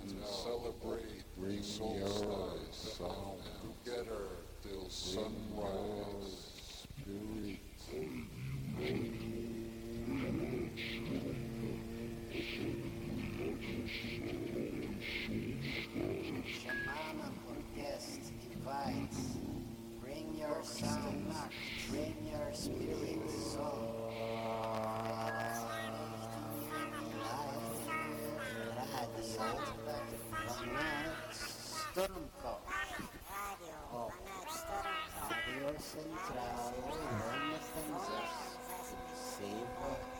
and celebrate the solstice together till sunrise. Shamana Podcast invites. Bring your sound, bring your spirit, soul. Radio vanuit Stormkop. Op Radio Centraal 106.7